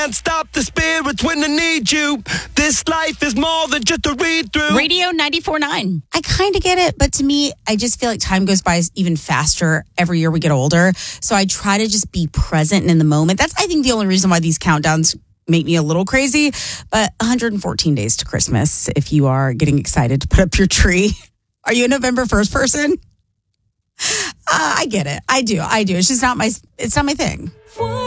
Can't stop the spirits when they need you. This life is more than just a read-through. Radio 94.9. I kind of get it, but to me, I just feel like time goes by even faster every year we get older. So I try to just be present and in the moment. That's, I think, the only reason why these countdowns make me a little crazy. But 114 days to Christmas if you are getting excited to put up your tree. Are you a November 1st person? I get it. I do. It's just not my thing.